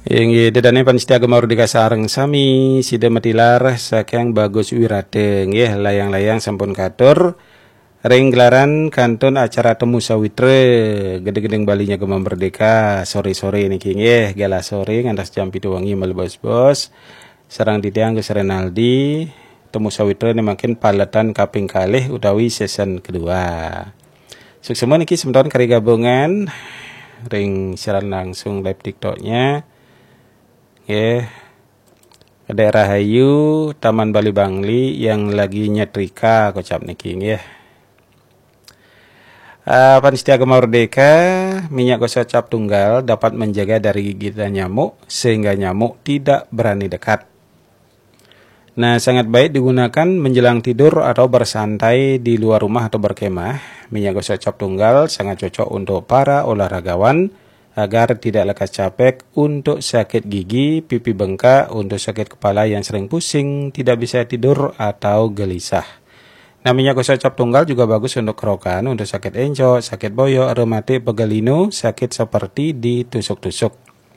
Yang dedane panitia Mardika sareng sami sida matilar saking Bagus Wirate nggih layang-layang sampun katur ring gelaran kantun acara temu sawitre gede-gedeng balinya Gema Merdeka sore-sore niki nggih gala sore ngantos jam 7 wengi bos-bos sareng ditiang Gus Renaldi temu sawitre makin paletan kaping kalih utawi season kedua. Sukses niki sementon kari gabungan ring siaran langsung live TikToknya. Ya, daerah Hayu, Taman Bali Bangli yang lagi nyetrika kocap niki ya. Panitia Gema Merdeka, minyak gosok cap tunggal dapat menjaga dari gigitan nyamuk sehingga nyamuk tidak berani dekat. Nah, sangat baik digunakan menjelang tidur atau bersantai di luar rumah atau berkemah. Minyak gosok cap tunggal sangat cocok untuk para olahragawan agar tidak lekas capek, untuk sakit gigi, pipi bengkak, untuk sakit kepala yang sering pusing, tidak bisa tidur atau gelisah. Nah, minyak gosok cap tunggal juga bagus untuk kerokan, untuk sakit encok, sakit boyok, rematik, pegalinu, sakit seperti ditusuk-tusuk.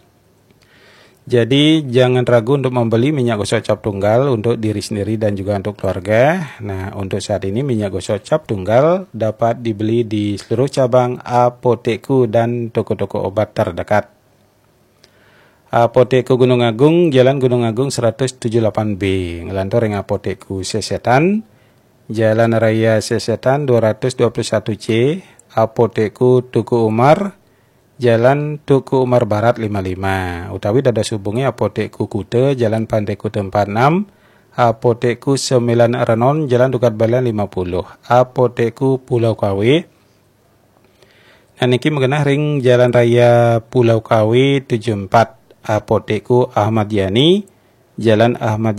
Jadi jangan ragu untuk membeli minyak gosok cap tunggal untuk diri sendiri dan juga untuk keluarga. Nah, untuk saat ini minyak gosok cap tunggal dapat dibeli di seluruh cabang apotekku dan toko-toko obat terdekat. Apotekku Gunung Agung, Jalan Gunung Agung 178B, ngelantur ring apotekku Sesetan, Jalan Raya Sesetan 221C, apotekku Tuku Umar, Jalan Tuku Umar Barat 55, utawi dados hubungi apotekku Kute, Jalan Pantai Kute 46, apotekku 9 Renon, Jalan Dukat Balen 50, apotekku Pulau Kawi. Nah, niki mengenah ring Jalan Raya Pulau Kawi 74, apotekku Ahmad Yani, Jalan Ahmad